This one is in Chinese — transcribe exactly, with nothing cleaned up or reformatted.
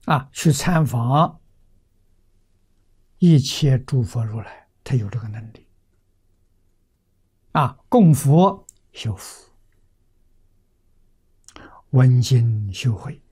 啊，去参访一切诸佛如来，他有这个能力啊，供佛修福，闻经修慧，